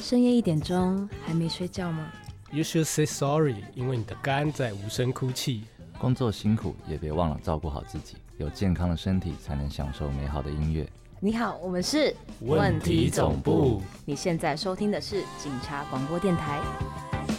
深夜1点钟还没睡觉吗？ You should say sorry， 因为你的肝在无声哭泣。 工作辛苦，也别忘了照顾好自己，有健康的身体才能享受美好的音乐。 你好，我们是问题总部。 你现在收听的是警察广播电台。